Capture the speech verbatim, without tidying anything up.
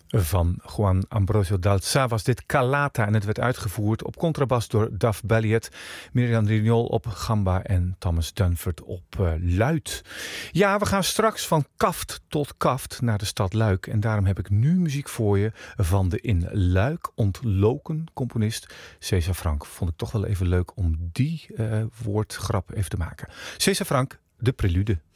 Van Juan Ambrosio Dalza was dit Calata en het werd uitgevoerd op contrabas door Duff Belliot, Mirjam Rignol op gamba en Thomas Dunford op uh, luid. Ja, we gaan straks van kaft tot kaft naar de stad Luik en daarom heb ik nu muziek voor je van de in Luik ontloken componist César Franck. Vond ik toch wel even leuk om die uh, woordgrap even te maken. César Franck, de Prelude.